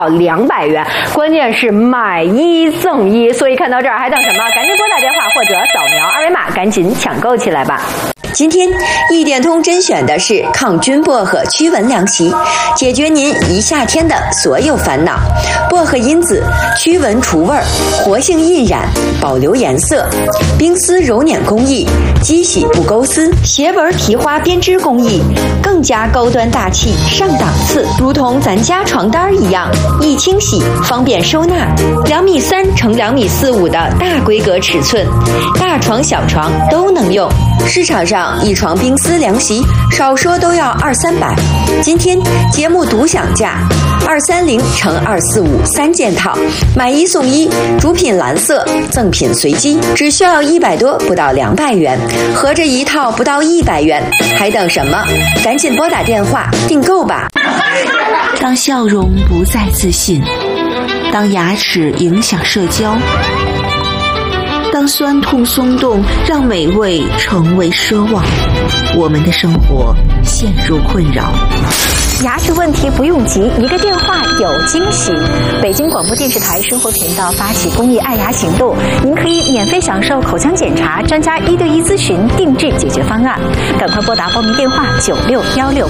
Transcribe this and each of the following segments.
200元，关键是买1赠1，所以看到这儿还等什么？赶紧拨打电话或者扫描二维码，赶紧抢购起来吧！ 今天一点通甄选的是抗菌薄荷驱蚊凉席，解决您一夏天的所有烦恼。薄荷因子驱蚊除味儿，活性印染，保留颜色，冰丝揉捻工艺，机洗不勾丝，斜纹提花编织工艺，更加高端大气上档次，如同咱家床单一样，易清洗，方便收纳，2.3米乘2.45米的大规格尺寸，大床小床都能用。市场上一床冰丝凉席少说都要200-300，今天节目独享价230乘2453件套，买1送1，主品蓝色，赠品随机，只需要100多，不到200元，合着一套不到100元，还等什么？赶紧拨打电话订购吧！ 当笑容不再自信，当牙齿影响社交，当酸痛松动让美味成为奢望，我们的生活陷入困扰。 牙齿问题不用急，一个电话有惊喜。北京广播电视台生活频道发起公益爱牙行动，您可以免费享受口腔检查、专家1对1咨询、定制解决方案。赶快拨打报名电话96168。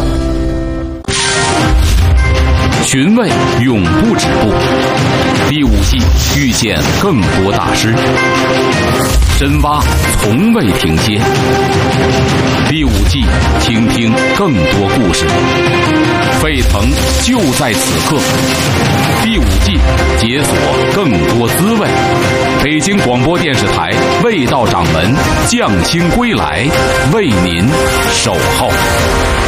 寻味永不止步，第5季遇见更多大师，深挖从未停歇。第5季倾听更多故事，沸腾就在此刻。第5季解锁更多滋味。北京广播电视台味道掌门匠心归来，为您守候。